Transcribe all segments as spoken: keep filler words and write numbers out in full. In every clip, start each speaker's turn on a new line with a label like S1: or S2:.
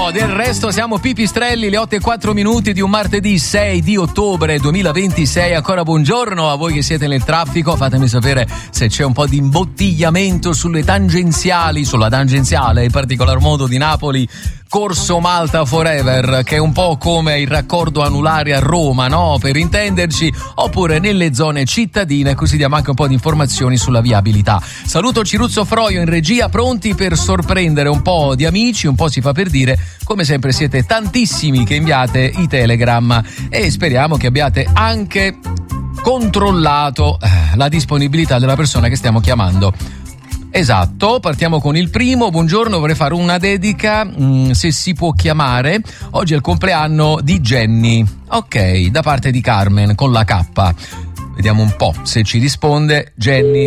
S1: No, del resto siamo Pipistrelli, le otto e quattro minuti di un martedì sei di ottobre duemilaventisei. Ancora buongiorno a voi che siete nel traffico. Fatemi sapere se c'è un po' di imbottigliamento sulle tangenziali, sulla tangenziale in particolar modo di Napoli. Corso Malta Forever, che è un po' come il raccordo anulare a Roma, no? Per intenderci, oppure nelle zone cittadine, così diamo anche un po' di informazioni sulla viabilità. Saluto Ciruzzo Froio in regia, pronti per sorprendere un po' di amici, un po' si fa per dire. Come sempre siete tantissimi che inviate i Telegram e speriamo che abbiate anche controllato eh, la disponibilità della persona che stiamo chiamando. Esatto, partiamo con il primo. Buongiorno, vorrei fare una dedica, mh, se si può chiamare. Oggi è il compleanno di Jenny. Ok, da parte di Carmen con la K. Vediamo un po' se ci risponde. Jenny,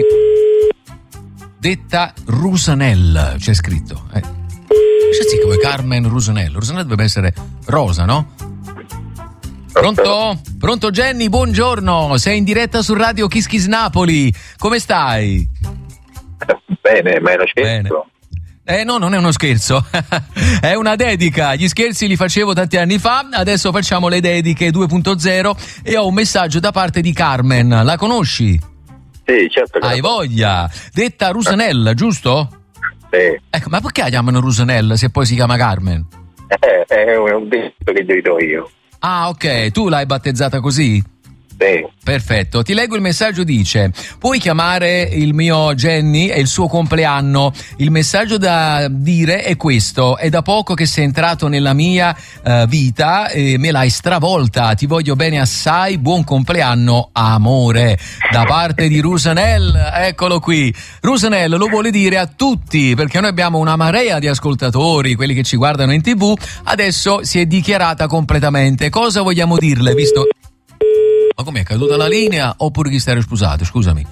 S1: detta Rusanel, c'è scritto. Eh. C'è sì come Carmen Rusanel. Rusanel dovrebbe essere rosa, no? Pronto? Pronto Jenny, buongiorno. Sei in diretta su Radio Kiss Kiss Napoli. Come stai?
S2: Bene, ma è uno scherzo?
S1: Bene. Eh no, non è uno scherzo, è una dedica. Gli scherzi li facevo tanti anni fa, adesso facciamo le dediche due punto zero e ho un messaggio da parte di Carmen. La conosci?
S2: Sì, certo che
S1: Hai
S2: la
S1: voglia? Detta Rusanel, giusto?
S2: Sì.
S1: Ecco, ma perché la chiamano Rusanel se poi si chiama Carmen?
S2: Eh, è un detto che gli do io.
S1: Ah, ok, tu l'hai battezzata così?
S2: Sì.
S1: Perfetto, ti leggo il messaggio, dice: puoi chiamare il mio Jenny, è il suo compleanno. Il messaggio da dire è questo: è da poco che sei entrato nella mia uh, vita e me l'hai stravolta, ti voglio bene assai, buon compleanno amore, da parte di Rusanel. Eccolo qui, Rusanel lo vuole dire a tutti perché noi abbiamo una marea di ascoltatori, quelli che ci guardano in tv. Adesso si è dichiarata completamente. Cosa vogliamo dirle, visto... Ma com'è, caduta la linea oppure chi sta sposato? Scusami.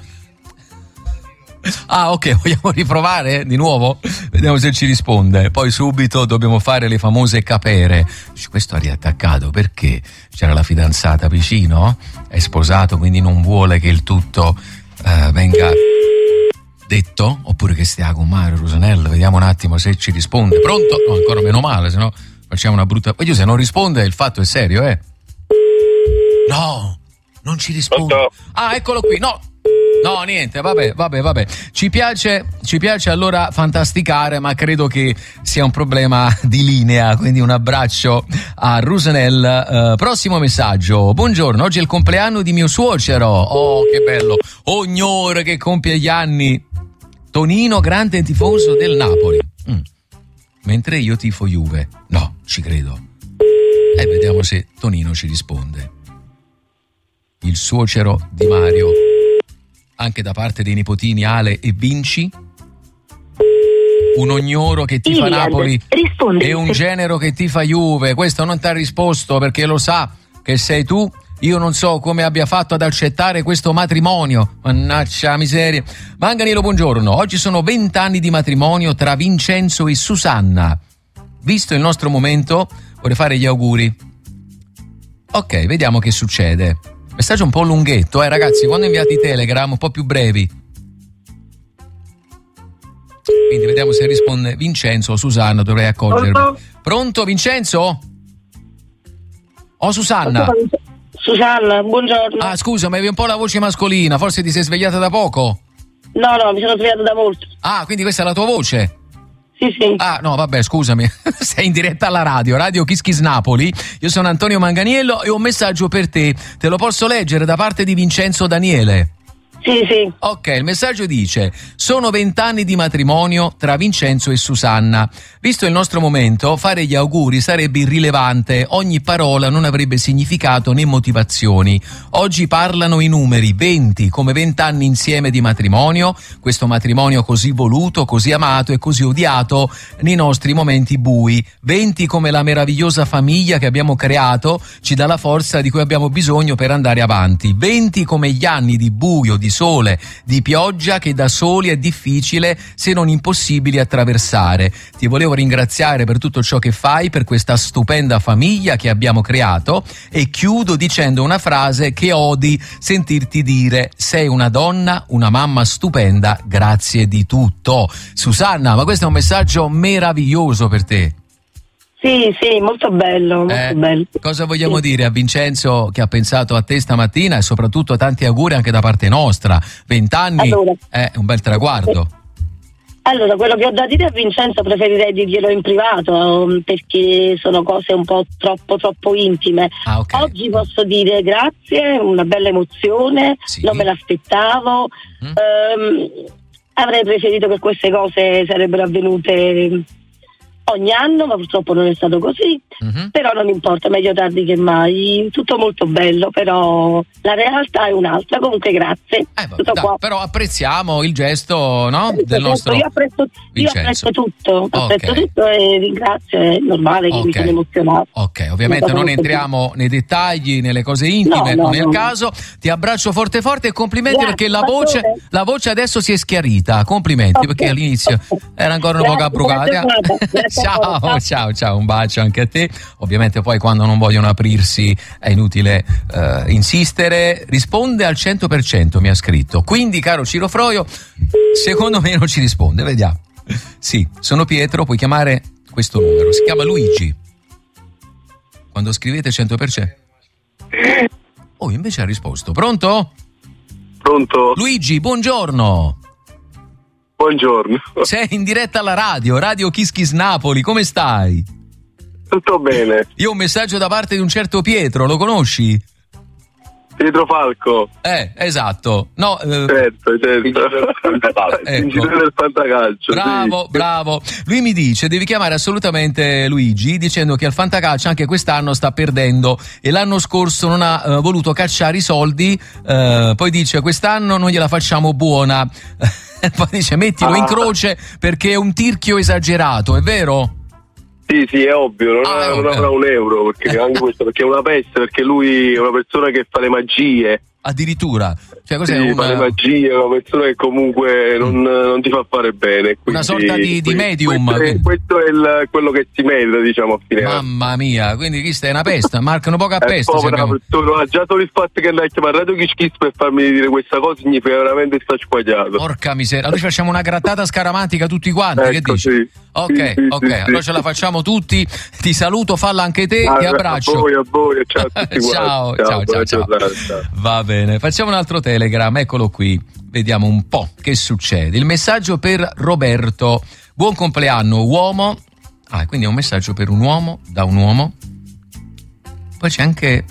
S1: Ah, ok, vogliamo riprovare di nuovo? Vediamo se ci risponde. Poi subito dobbiamo fare le famose capere. Questo ha riattaccato perché c'era la fidanzata vicino, è sposato, quindi non vuole che il tutto uh, venga detto, oppure che stia con Mario Rusanello. Vediamo un attimo se ci risponde. Pronto? No, ancora meno male, se no facciamo una brutta... Poi se non risponde il fatto è serio, eh? No! Non ci risponde.
S2: Pronto?
S1: Ah, eccolo qui. No, no, niente. Vabbè, vabbè, vabbè. Ci piace, ci piace allora fantasticare, ma credo che sia un problema di linea. Quindi un abbraccio a Rusanel. Uh, prossimo messaggio. Buongiorno. Oggi è il compleanno di mio suocero. Oh, che bello. Ognore che compie gli anni. Tonino, grande tifoso del Napoli. Mm. Mentre io tifo Juve. No, ci credo. E eh, vediamo se Tonino ci risponde. Il suocero di Mario, anche da parte dei nipotini Ale e Vinci, un ognoro che tifa
S3: Iliad,
S1: Napoli
S3: rispondi.
S1: e un genero che tifa Juve. Questo non ti ha risposto perché lo sa che sei tu. Io non so come abbia fatto ad accettare questo matrimonio. Mannaggia miseria. Manganilo, buongiorno. Oggi sono vent'anni di matrimonio tra Vincenzo e Susanna. Visto il nostro momento, vorrei fare gli auguri. Ok, vediamo che succede. Messaggio un po' lunghetto, eh ragazzi, quando inviate i Telegram un po' più brevi. Quindi vediamo se risponde Vincenzo o Susanna, dovrei accorgermi.
S3: Pronto?
S1: Pronto Vincenzo? O Susanna?
S3: Susanna, buongiorno.
S1: Ah, scusa, ma avevi un po' la voce mascolina, forse ti sei svegliata da poco?
S3: No, no, mi sono svegliata da molto.
S1: Ah, quindi questa è la tua voce?
S3: Sì, sì.
S1: Ah, no, vabbè, scusami. Sei in diretta alla radio, Radio Kiss Kiss Napoli. Io sono Antonio Manganiello e ho un messaggio per te. Te lo posso leggere da parte di Vincenzo Daniele?
S3: Sì, sì.
S1: Ok, il messaggio dice: sono vent'anni di matrimonio tra Vincenzo e Susanna. Visto il nostro momento, fare gli auguri sarebbe irrilevante, ogni parola non avrebbe significato né motivazioni. Oggi parlano i numeri, venti come vent'anni insieme di matrimonio, questo matrimonio così voluto, così amato e così odiato nei nostri momenti bui. venti come la meravigliosa famiglia che abbiamo creato ci dà la forza di cui abbiamo bisogno per andare avanti. venti come gli anni di buio, di sole, di pioggia che da soli è difficile se non impossibile attraversare. Ti volevo ringraziare per tutto ciò che fai, per questa stupenda famiglia che abbiamo creato, e chiudo dicendo una frase che odi sentirti dire: sei una donna, una mamma stupenda, grazie di tutto. Susanna, ma questo è un messaggio meraviglioso per te.
S3: Sì, sì, molto bello, molto
S1: Eh,
S3: bello.
S1: cosa vogliamo
S3: Sì.
S1: dire a Vincenzo che ha pensato a te stamattina e soprattutto tanti auguri anche da parte nostra? Vent'anni
S3: Allora.
S1: è un bel traguardo.
S3: Allora, quello che ho da dire a Vincenzo preferirei dirglielo in privato, um, perché sono cose un po' troppo troppo intime.
S1: Ah, ok.
S3: Oggi posso dire grazie, una bella emozione,
S1: Sì.
S3: non me l'aspettavo.
S1: Mm.
S3: Ehm, avrei preferito che queste cose sarebbero avvenute ogni anno, ma purtroppo non è stato così.
S1: Mhm.
S3: Però non importa, meglio tardi che mai. Tutto molto bello, però la realtà è un'altra. Comunque grazie.
S1: Eh, vabbè,
S3: Tutto
S1: dai,
S3: qua.
S1: però apprezziamo il gesto, no?
S3: Certo,
S1: del nostro
S3: io apprezzo, io
S1: Vincenzo.
S3: apprezzo tutto, apprezzo
S1: Ok.
S3: tutto e ringrazio, è normale che mi
S1: Ok.
S3: sono emozionato.
S1: Ok, ovviamente
S3: È stato
S1: non
S3: molto
S1: entriamo nei dettagli, nelle cose intime,
S3: No, no,
S1: non è il
S3: no.
S1: caso. Ti abbraccio forte forte e complimenti
S3: Grazie,
S1: perché la
S3: Salvatore.
S1: voce, la voce adesso si è schiarita. Complimenti
S3: Ok.
S1: perché all'inizio era ancora un po'
S3: Grazie,
S1: abbrucata.
S3: buona giornata. Grazie
S1: Ciao,
S3: ancora.
S1: ciao, ciao, un bacio anche a te. Ovviamente poi quando non vogliono aprirsi è inutile eh, insistere. Risponde al cento per cento, mi ha scritto. Quindi, caro Ciro Froio, secondo me non ci risponde, vediamo. Sì, sono Pietro, puoi chiamare questo numero, si chiama Luigi. Quando scrivete cento per cento. Oh, invece ha risposto. Pronto?
S2: Pronto?
S1: Luigi, buongiorno.
S2: Buongiorno.
S1: Sei in diretta alla radio, Radio Kiss Kiss Napoli, come stai?
S2: Tutto bene?
S1: Io ho un messaggio da parte di un certo Pietro, lo conosci?
S2: Pietro Falco.
S1: Eh, esatto. No, eh,
S2: Certo, certo.
S1: Ecco.
S2: Vincitore del fantacalcio.
S1: bravo,
S2: sì.
S1: bravo. Lui mi dice, devi chiamare assolutamente Luigi, dicendo che al fantacalcio anche quest'anno sta perdendo e l'anno scorso non ha eh, voluto cacciare i soldi, eh, poi dice quest'anno non gliela facciamo buona. Poi dice mettilo in
S2: Ah.
S1: croce perché è un tirchio esagerato, è vero?
S2: Sì, sì, è ovvio, non,
S1: Ah, è
S2: non
S1: ovvio.
S2: avrà un euro, perché anche questo, perché è una peste, perché lui è una persona che fa le magie.
S1: Addirittura. Cioè, cos'è
S2: Sì, fa le
S1: una,
S2: magie, è una persona che comunque non, non ti fa fare bene. Quindi,
S1: Una sorta di- di medium.
S2: Questo è, questo è il- quello che si merita, diciamo, a fine anno.
S1: mamma mia, quindi questa è una pesta, marcano poco a
S2: È
S1: pesta. se
S2: povera
S1: abbiamo-
S2: persona, già solo il fatto che andai a chiamare Radio Kiss Kiss per farmi dire questa cosa significa veramente sta squagliato.
S1: Porca miseria, allora ci facciamo una grattata scaramantica tutti quanti, che
S2: Ecco,
S1: dici?
S2: sì.
S1: Ok,
S2: Sì, sì,
S1: ok,
S2: sì,
S1: allora
S2: sì.
S1: ce la facciamo tutti. Ti saluto, falla anche te,
S2: Ah,
S1: ti abbraccio.
S2: A voi, a voi, ciao a tutti
S1: ciao,
S2: quanti.
S1: ciao, ciao,
S2: buona
S1: ciao.
S2: giornata, ciao.
S1: Va bene, facciamo un altro telegram, eccolo qui. Vediamo un po' che succede. Il messaggio per Roberto. Buon compleanno, uomo. Ah, quindi è un messaggio per un uomo, da un uomo. Poi c'è anche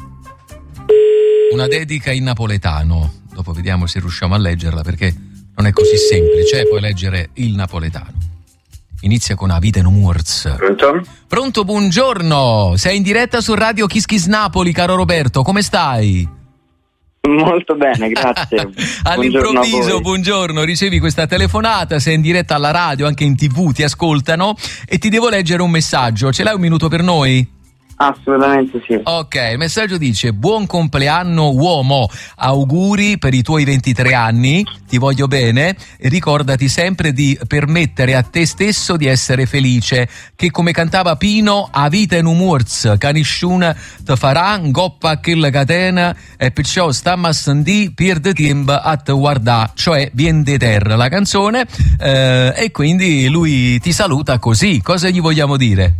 S1: una dedica in napoletano. Dopo vediamo se riusciamo a leggerla perché non è così semplice, eh, puoi leggere il napoletano. Inizia con A vita no muors.
S2: Pronto?
S1: Pronto, buongiorno. Sei in diretta su Radio Kiss Kiss Napoli, caro Roberto. Come stai?
S4: Molto bene, grazie.
S1: All'improvviso,
S4: Buongiorno a voi.
S1: buongiorno, ricevi questa telefonata, sei in diretta alla radio, anche in tv ti ascoltano e ti devo leggere un messaggio. Ce l'hai un minuto per noi?
S4: Assolutamente sì.
S1: Ok, il messaggio dice: buon compleanno uomo, auguri per i tuoi ventitré anni, ti voglio bene e ricordati sempre di permettere a te stesso di essere felice, che come cantava Pino, a vita in umorz, che nessuno te farà, goppa che la catena e perciò stamma a sentì, pierde tempo a te guardà, cioè vien de terra la canzone, eh, e quindi lui ti saluta così. Cosa gli vogliamo dire?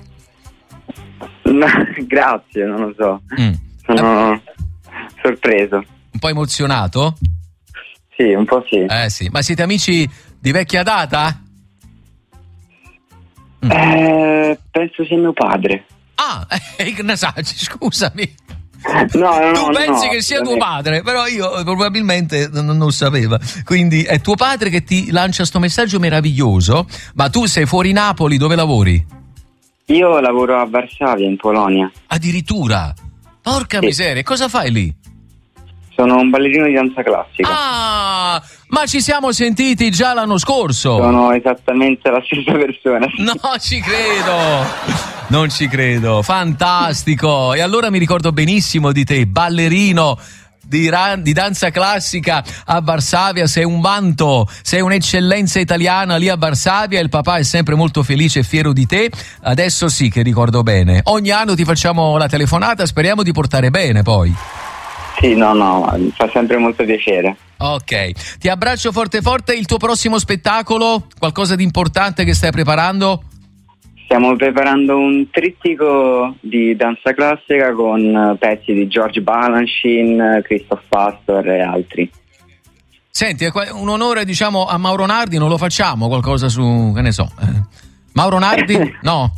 S4: No, grazie, non lo so.
S1: Mm.
S4: Sono sorpreso.
S1: Un po' emozionato?
S4: Sì, un po' sì.
S1: Eh sì, ma siete amici di vecchia data? Mm.
S4: Eh, penso sia mio padre.
S1: Ah, eh, Ignasacci, scusami.
S4: No, no,
S1: Tu
S4: no,
S1: pensi
S4: no,
S1: che sia tuo
S4: assolutamente.
S1: padre, però io probabilmente non, non lo sapevo. Quindi è tuo padre che ti lancia sto messaggio meraviglioso, ma tu sei fuori Napoli, dove lavori?
S4: Io lavoro a Varsavia, in Polonia.
S1: Addirittura. Porca
S4: Sì.
S1: miseria, cosa fai lì?
S4: Sono un ballerino di danza classica.
S1: Ah, ma ci siamo sentiti già l'anno scorso.
S4: Sono esattamente la stessa persona.
S1: No, ci credo. Non ci credo. Fantastico. E allora mi ricordo benissimo di te, ballerino di, ra- di danza classica a Varsavia. Sei un vanto, sei un'eccellenza italiana lì a Varsavia. Il papà è sempre molto felice e fiero di te. Adesso sì che ricordo bene. Ogni anno ti facciamo la telefonata, speriamo di portare bene poi.
S4: Sì, no, no, mi fa sempre molto piacere.
S1: Ok, ti abbraccio forte forte. Il tuo prossimo spettacolo? Qualcosa di importante che stai preparando?
S4: Stiamo preparando un trittico di danza classica con pezzi di George Balanchine, Christoph Pastor e altri.
S1: Senti, un onore diciamo a Mauro Nardi, non lo facciamo qualcosa su, che ne so, eh. Mauro Nardi? No?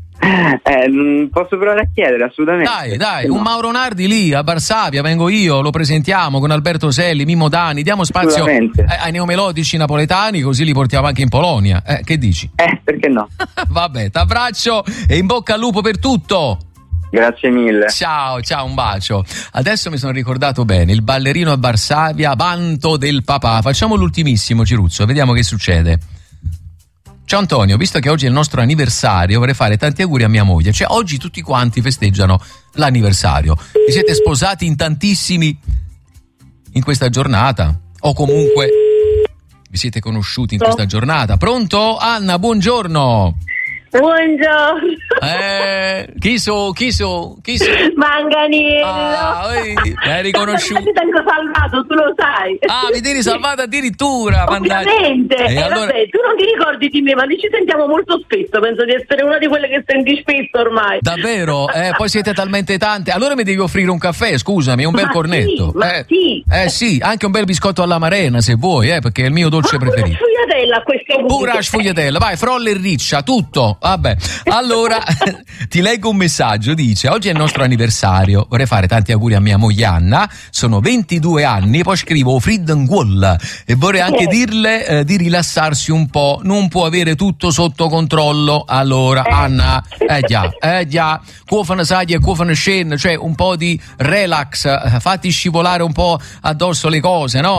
S4: Eh, posso provare a chiedere, assolutamente.
S1: Dai, dai,
S4: no.
S1: Un Mauro Nardi lì a Varsavia, vengo io, lo presentiamo con Alberto Selli, Mimmo Dani, diamo spazio ai, ai neomelodici napoletani, così li portiamo anche in Polonia. Eh, che dici?
S4: Eh, perché no?
S1: Vabbè, t'abbraccio e in bocca al lupo per tutto.
S4: Grazie mille.
S1: Ciao, ciao, un bacio. Adesso mi sono ricordato bene, il ballerino a Varsavia, vanto del papà. Facciamo l'ultimissimo, Ciruzzo, vediamo che succede. Ciao Antonio, visto che oggi è il nostro anniversario, vorrei fare tanti auguri a mia moglie. Cioè, oggi tutti quanti festeggiano l'anniversario. Vi siete sposati in tantissimi in questa giornata? O comunque vi siete conosciuti in questa giornata? Pronto? Anna, buongiorno.
S3: Buongiorno.
S1: Eh, chi so, chi so, chi so?
S3: Manganiello.
S1: Ah, l'hai riconosciuto?
S3: Ti tengo salvato, tu lo sai.
S1: Ah, mi tieni salvato addirittura.
S3: Ovviamente.
S1: E
S3: eh,
S1: allora...
S3: vabbè, tu non ti ricordi di me, ma noi ci sentiamo molto spesso. Penso di essere una di quelle che senti spesso ormai.
S1: Davvero? Eh, poi siete talmente tante. Allora mi devi offrire un caffè, scusami, un bel
S3: ma
S1: cornetto.
S3: Sì, ma
S1: eh,
S3: sì.
S1: eh sì, anche un bel biscotto all'amarena se vuoi, eh, perché è il mio dolce
S3: ma
S1: preferito.
S3: Pure sfogliatella a questo punto.
S1: Pura sfogliatella, vai, frolla e riccia, tutto. Vabbè, allora ti leggo un messaggio, dice: oggi è il nostro anniversario, vorrei fare tanti auguri a mia moglie Anna, sono ventidue anni, poi scrivo Frieden Gull e vorrei anche dirle eh, di rilassarsi un po', non può avere tutto sotto controllo. Allora Anna, eh già, eh già, cuofano saglie e cuofano scene, cioè un po' di relax, eh, fatti scivolare un po' addosso le cose, no?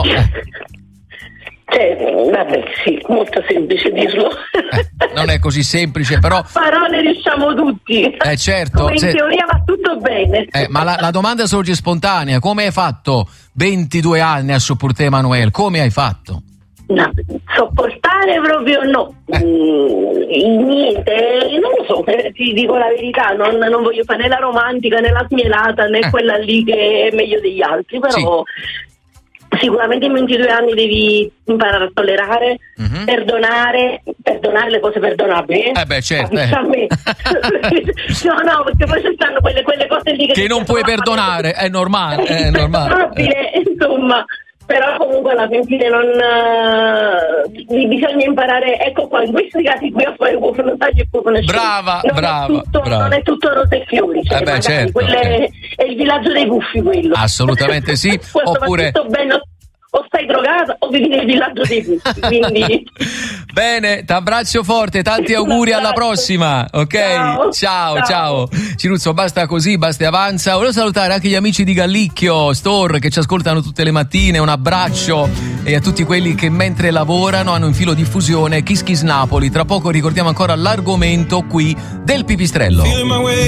S3: Cioè, vabbè, sì, molto semplice dirlo.
S1: Eh, non è così semplice, però.
S3: A parole riusciamo tutti.
S1: Eh certo.
S3: Come in
S1: se...
S3: teoria va tutto bene.
S1: Eh, ma la, la domanda sorge spontanea: come hai fatto ventidue anni a sopportare Emanuele? Come hai fatto?
S3: No, sopportare proprio no.
S1: Eh.
S3: Mm, niente, non lo so, eh, ti dico la verità, non, non voglio fare né la romantica né la smielata né
S1: eh.
S3: quella lì che è meglio degli altri, però. Sì. Sicuramente in ventidue anni devi imparare a tollerare, mm-hmm. perdonare, perdonare le cose perdonabili.
S1: Eh beh, certo. Eh.
S3: A me. no, no, perché poi ci stanno quelle, quelle cose lì che,
S1: che non puoi perdonare, è normale, è normale.
S3: Eh. Insomma, però comunque alla fine non uh, bisogna imparare, ecco qua, in questi casi qui a fare cuofono tagli e cuofono scene.
S1: Brava,
S3: non
S1: brava,
S3: è tutto,
S1: brava.
S3: Non è tutto rose e fiori, cioè
S1: eh beh, certo,
S3: quelle,
S1: certo.
S3: È il villaggio dei buffi quello.
S1: Assolutamente sì. Oppure
S3: bello, o stai drogata o vivi nel villaggio dei buffi, quindi
S1: bene, t'abbraccio forte, tanti auguri, alla prossima, ok?
S3: Ciao,
S1: ciao, ciao.
S3: ciao.
S1: Ciruzzo, basta così, basta e avanza. Volevo salutare anche gli amici di Gallicchio Store che ci ascoltano tutte le mattine, un abbraccio, e a tutti quelli che mentre lavorano hanno in filo diffusione Kiss Kiss Napoli. Tra poco ricordiamo ancora l'argomento qui del pipistrello.